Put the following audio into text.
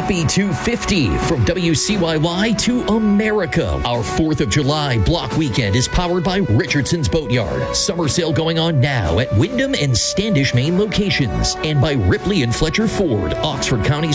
Happy 250 from WCYY to America. Our 4th of July block weekend is powered by Richardson's Boatyard. Summer sale going on now at Wyndham and Standish, Maine locations, and by Ripley and Fletcher Ford, Oxford County's